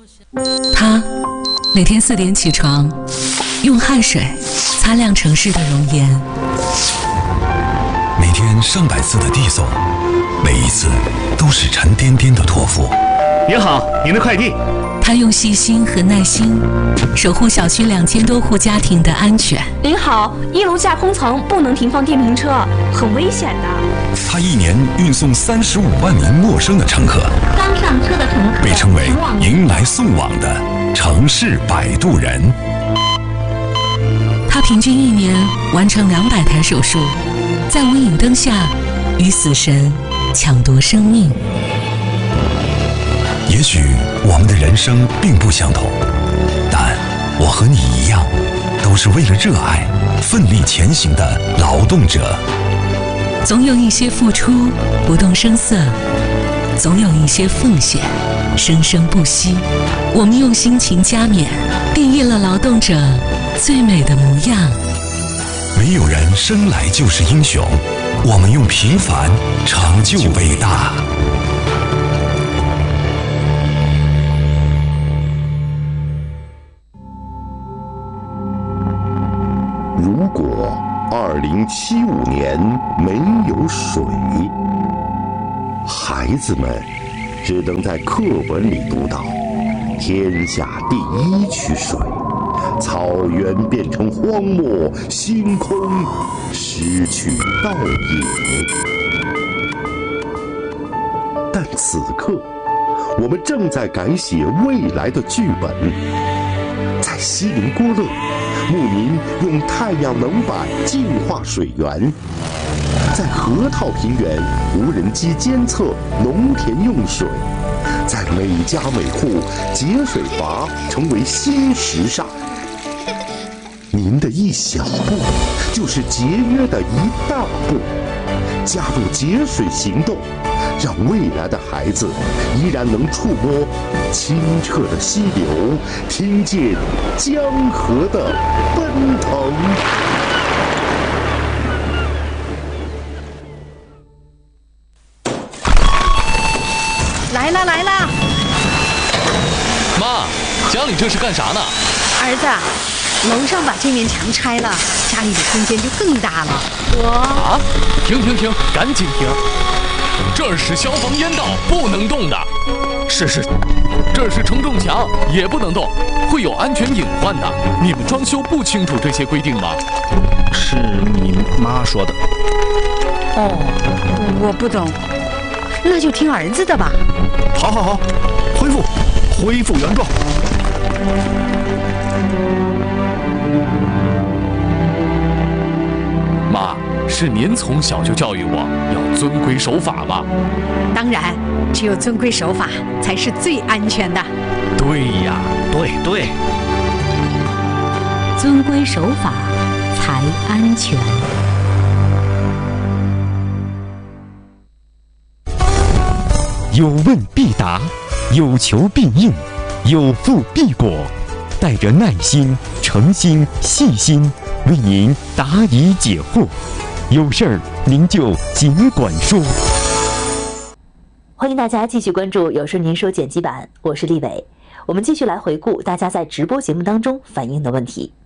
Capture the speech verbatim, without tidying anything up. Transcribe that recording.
他每天四点起床，用汗水擦亮城市的容颜。 每天上百次的递送，每一次都是沉甸甸的托付。 您好，您的快递。 他用细心和耐心守护小区两千多户家庭的安全。 您好，一楼架空层不能停放电瓶车，很危险的。 他一年运送三十五万名陌生的乘客， 刚上车的乘客被称为迎来送往的城市摆渡人。 他平均一年完成两百台手术，在无影灯下与死神抢夺生命。 也许我们的人生并不相同，但我和你一样，都是为了热爱奋力前行的劳动者。 总有一些付出不动声色，总有一些奉献生生不息。我们用辛勤加冕，定义了劳动者最美的模样。 没有人生来就是英雄，我们用平凡成就伟大。 如果二零七五年没有水，孩子们只能在课本里读到天下第一区水，草原变成荒漠，星空失去倒影。但此刻，我们正在改写未来的剧本。在锡林郭勒，牧民用太阳能板净化水源；在河套平原，无人机监测农田用水；在每家每户，节水阀成为新时尚。您的一小步，就是节约的一大步。加入节水行动，让未来的孩子依然能触摸清澈的溪流，听见江河的奔腾。 来啦来啦！ 妈，家里这是干啥呢？ 儿子，楼上把这面墙拆了，家里的空间就更大了。我啊！停停停，赶紧停！这儿是消防烟道，不能动的。是是，这儿是承重墙，也不能动，会有安全隐患的。你们装修不清楚这些规定吗？ 是你妈说的。 哦，我不懂，那就听儿子的吧。 好好好，恢复，恢复原状。 妈，是您从小就教育我要遵规守法吧？ 当然，只有遵规守法才是最安全的。 对呀， 对对， 遵规守法才安全。 有问必答，有求必应，有付必果，带着耐心、诚心、细心，为您答疑解惑。有事儿您就尽管说。 欢迎大家继续关注有事您说剪辑版，我是立伟。我们继续来回顾大家在直播节目当中反映的问题。